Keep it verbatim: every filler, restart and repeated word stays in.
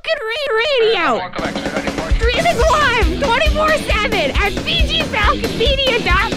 Falcon Rain Radio! Streaming live twenty-four seven at B G Falcon Media dot